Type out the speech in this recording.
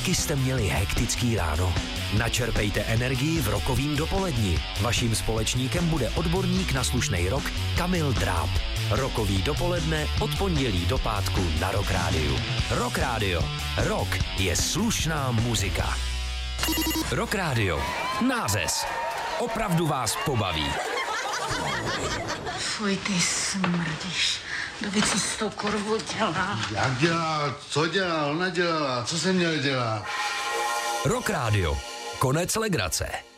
taky jste měli hektický ráno? Načerpejte energii v Rockovým dopoledni. Vaším společníkem bude odborník na slušnej rock Kamil Dráb. Rockový dopoledne od pondělí do pátku na Rock Rádiu. Rock Rádio. Rock je slušná muzika. Rock Rádio. Nářez. Opravdu vás pobaví. Fuj, ty smrdíš. Kdo ví, co s tou kurvou dělá? Jak dělá? Co dělá? Ona dělala. Co jsem měl dělat? Rock Rádio. Konec legrace.